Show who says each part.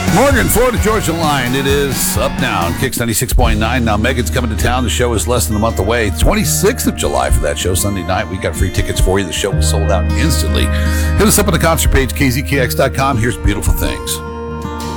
Speaker 1: Morgan, Florida Georgia Line. It is up now on Kicks 96.9. Now, Megan's coming to town. The show is less than a month away. 26th of July for that show, Sunday night. We got free tickets for you. The show was sold out instantly. Hit us up on the concert page, kzkx.com. Here's Beautiful Things.